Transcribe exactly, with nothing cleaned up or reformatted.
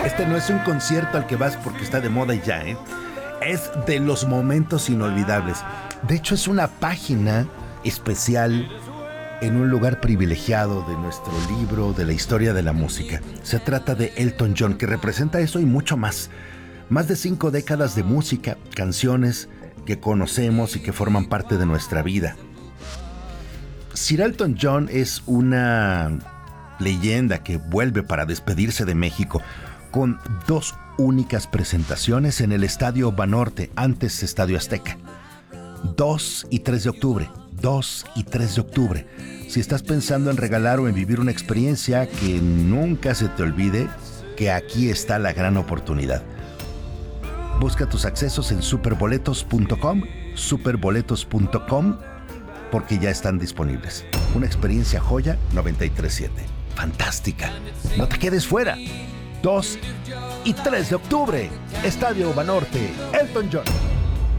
Este no es un concierto al que vas porque está de moda y ya, ¿eh? Es de los momentos inolvidables. De hecho, es una página especial en un lugar privilegiado de nuestro libro de la historia de la música. Se trata de Elton John, que representa eso y mucho más. Más de cinco décadas de música, canciones que conocemos y que forman parte de nuestra vida. Sir Elton John es una leyenda que vuelve para despedirse de México con dos únicas presentaciones en el Estadio Banorte, antes Estadio Azteca. dos y tres de octubre. dos y tres de octubre. Si estás pensando en regalar o en vivir una experiencia que nunca se te olvide, que aquí está la gran oportunidad. Busca tus accesos en superboletos punto com, superboletos punto com, porque ya están disponibles. Una experiencia joya noventa y tres siete. Fantástica. No te quedes fuera. dos y tres de octubre, Estadio Banorte, Elton John.